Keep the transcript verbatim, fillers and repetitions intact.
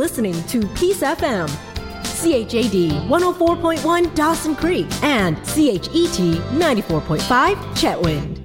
listening to Peace F M, C H A D one oh four point one Dawson Creek, and C H E T ninety-four point five Chetwynd.